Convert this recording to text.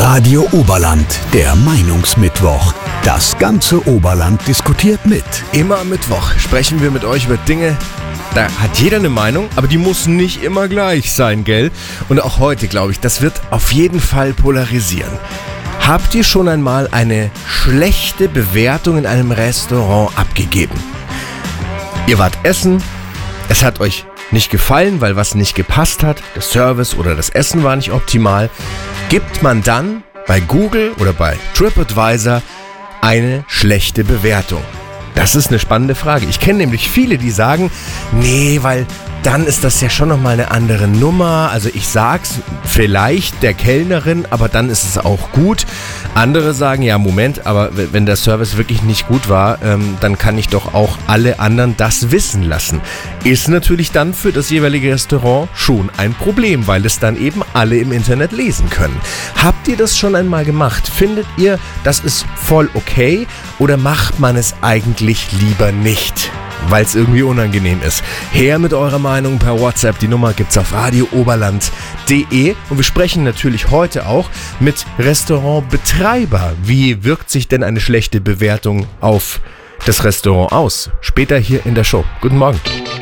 Radio Oberland, der Meinungsmittwoch. Das ganze Oberland diskutiert mit. Immer am Mittwoch sprechen wir mit euch über Dinge, da hat jeder eine Meinung, aber die muss nicht immer gleich sein, gell? Und auch heute, glaube ich, das wird auf jeden Fall polarisieren. Habt ihr schon einmal eine schlechte Bewertung in einem Restaurant abgegeben? Ihr wart essen, es hat euch nicht gefallen, weil was nicht gepasst hat, der Service oder das Essen war nicht optimal, gibt man dann bei Google oder bei TripAdvisor eine schlechte Bewertung? Das ist eine spannende Frage. Ich kenne nämlich viele, die sagen, nee, weil dann ist das ja schon nochmal eine andere Nummer. Also ich sag's vielleicht der Kellnerin, aber dann ist es auch gut. Andere sagen, ja Moment, aber wenn der Service wirklich nicht gut war, dann kann ich doch auch alle anderen das wissen lassen. Ist natürlich dann für das jeweilige Restaurant schon ein Problem, weil es dann eben alle im Internet lesen können. Habt ihr das schon einmal gemacht? Findet ihr, das ist voll okay oder macht man es eigentlich lieber nicht, weil es irgendwie unangenehm ist? Her mit eurer Meinung per WhatsApp. Die Nummer gibt's auf radiooberland.de. Und wir sprechen natürlich heute auch mit Restaurantbetreiber. Wie wirkt sich denn eine schlechte Bewertung auf das Restaurant aus? Später hier in der Show. Guten Morgen.